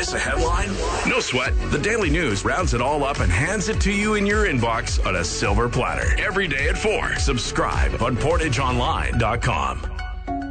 miss a headline? No sweat. The Daily News rounds it all up and hands it to you in your inbox on a silver platter. Every day at 4. Subscribe on PortageOnline.com.